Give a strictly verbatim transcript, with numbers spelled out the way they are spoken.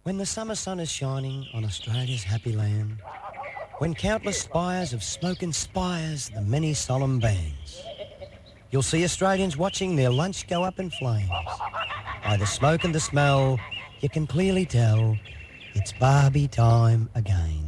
When the summer sun is shining on Australia's happy land, when countless spires of smoke inspires the many solemn bands, you'll see Australians watching their lunch go up in flames. By the smoke and the smell, you can clearly tell it's Barbie time again.